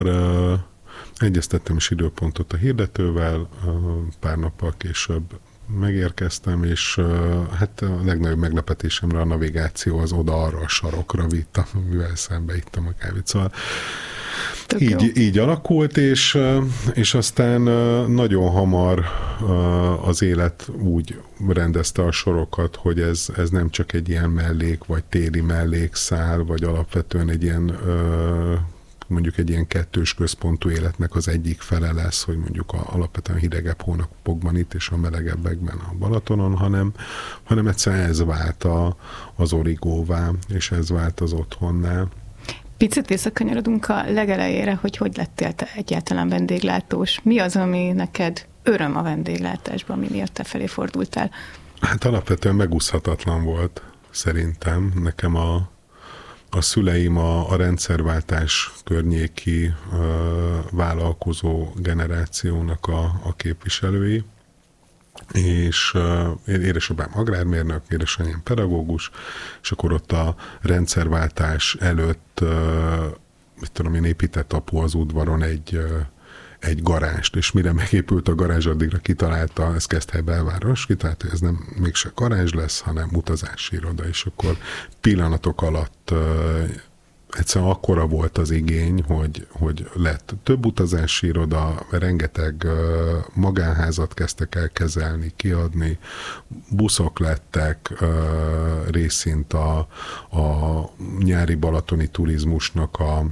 Egyeztettem is időpontot a hirdetővel, pár nappal később megérkeztem, és hát a legnagyobb meglepetésemre a navigáció az oda-arra a sarokra vitt, amivel szembe ittam a kávét. Szóval így alakult, és aztán nagyon hamar az élet úgy rendezte a sorokat, hogy ez nem csak egy ilyen mellék, vagy téli mellékszál, vagy alapvetően egy ilyen mondjuk egy ilyen kettős központú életnek az egyik fele lesz, hogy mondjuk alapvetően hidegebb hónapokban itt és a melegebbekben a Balatonon, hanem egyszerűen ez vált az origóvá, és ez vált az otthonnál. Picit visszakanyarodunk a legelejére, hogy lettél te egyáltalán vendéglátós. Mi az, ami neked öröm a vendéglátásban, mi miatt te felé fordultál? Hát alapvetően megúszhatatlan volt szerintem. Nekem a szüleim a rendszerváltás környéki vállalkozó generációnak a képviselői, és édesapám agrármérnök, édesanyám pedagógus, és akkor ott a rendszerváltás előtt, mit tudom én, épített apu az udvaron egy garást, és mire megépült a garázs, addigra kitalálta, ez Keszthely belváros, kitalálta, hogy ez nem mégse garázs lesz, hanem utazási iroda, és akkor pillanatok alatt egyszerűen akkora volt az igény, hogy lett több utazási iroda, rengeteg magánházat kezdtek el kezelni, kiadni, buszok lettek, részint a nyári balatoni turizmusnak a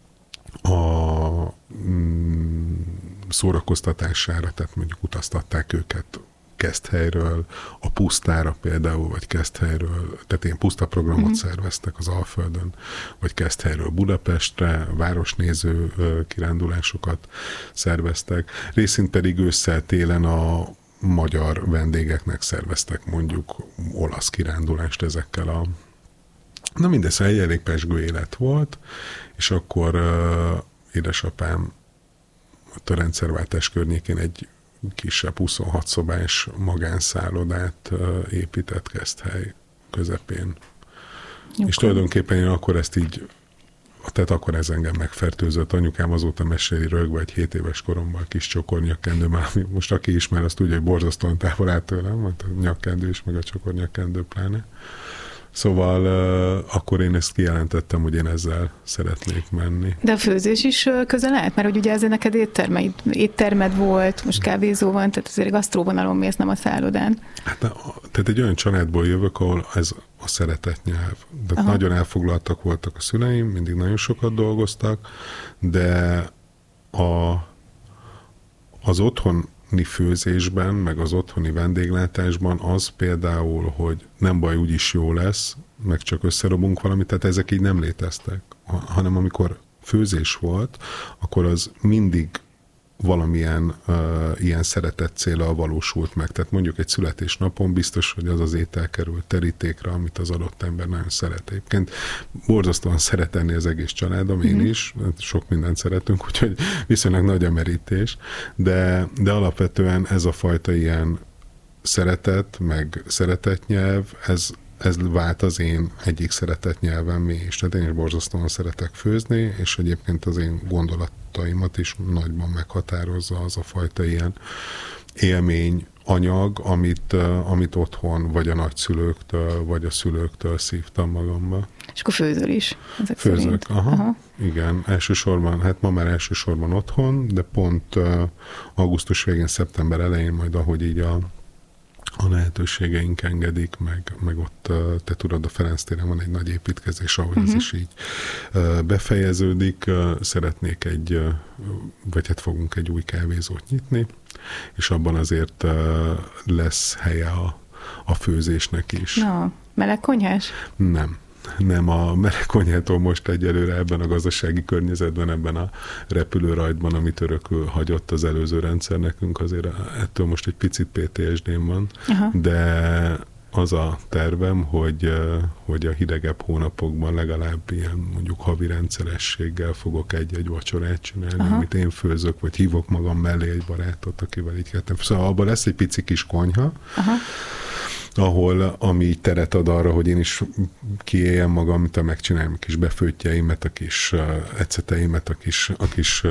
szórakoztatására, tehát mondjuk utaztatták őket Keszthelyről, a pusztára például, vagy Keszthelyről, tehát ilyen pusztaprogramot szerveztek az Alföldön, vagy Keszthelyről Budapestre, városnéző kirándulásokat szerveztek. Részint pedig ősszel-télen a magyar vendégeknek szerveztek mondjuk olasz kirándulást ezekkel Na mindez egy elég pezsgő élet volt, és akkor édesapám a rendszerváltás környékén egy kisebb 26 szobás magánszállodát épített Keszthely közepén. Jó, és tulajdonképpen én akkor ezt így, tehát akkor ez engem megfertőzött. Anyukám azóta meséli rögve, egy 7 éves koromban kis csokornyakkendő, már most aki ismer, azt tudja, hogy borzasztóan távol áll tőlem, a nyakkendő is, meg a csokornyakkendő pláne. Szóval akkor én ezt kijelentettem, hogy én ezzel szeretnék menni. De a főzés is közel állt? Mert hogy ugye ezzel neked éttermed volt, most kávézó van, tehát azért gasztróvonalon mész, nem a szállodán. Hát, tehát egy olyan családból jövök, ahol ez a szeretett nyelv. De nagyon elfoglaltak voltak a szüleim, mindig nagyon sokat dolgoztak, de az otthoni főzésben, meg az otthoni vendéglátásban az például, hogy nem baj, úgyis jó lesz, meg csak összerobunk valamit, tehát ezek így nem léteztek. Hanem amikor főzés volt, akkor az mindig valamilyen ilyen szeretett céllal valósult meg. Tehát mondjuk egy születésnapon biztos, hogy az étel kerül terítékre, amit az adott ember nagyon szeret. Egyébként borzasztóan szeret enni az egész családom, én is, sok mindent szeretünk, úgyhogy viszonylag nagy a merítés, de alapvetően ez a fajta ilyen szeretet, meg szeretett nyelv, ez vált az én egyik szeretett nyelvemmé is. Tehát én is borzasztóan szeretek főzni, és egyébként az én gondolataimat is nagyban meghatározza az a fajta ilyen élmény anyag, amit otthon, vagy a nagyszülőktől, vagy a szülőktől szívtam magamba. És akkor főzöl is? Főzök, aha. Igen, elsősorban, hát ma már elsősorban otthon, de pont augusztus végén, szeptember elején majd, ahogy így a lehetőségeink engedik, meg ott, te tudod, a Ferenc téren van egy nagy építkezés, ahogy ez is így befejeződik. Szeretnék vagy hát fogunk egy új kávézót nyitni, és abban azért lesz helye a főzésnek is. Na, melegkonyhás? Nem, a melegkonyhától most egyelőre ebben a gazdasági környezetben, ebben a repülőrajtban, amit örökül hagyott az előző rendszer nekünk, azért ettől most egy picit PTSD-m van, de az a tervem, hogy a hidegebb hónapokban legalább ilyen mondjuk havi rendszerességgel fogok egy vacsorát csinálni, amit én főzök, vagy hívok magam mellé egy barátot, akivel így kettem. Szóval abban lesz egy pici kis konyha, ahol ami teret ad arra, hogy én is kiéljem magam, megcsináljam a kis befőttjeimet, a kis eceteimet, a kis